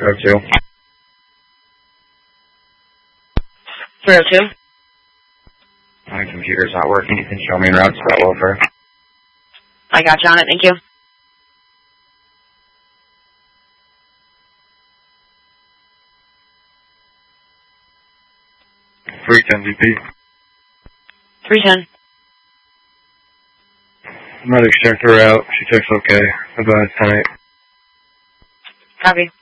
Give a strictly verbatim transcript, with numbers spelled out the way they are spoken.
oh two. three oh two. My computer's not working. You can show me routes for welfare. I got you on it. Thank you. three ten V P. three ten. Medics checked her out. She checks okay. Advise tonight. Copy.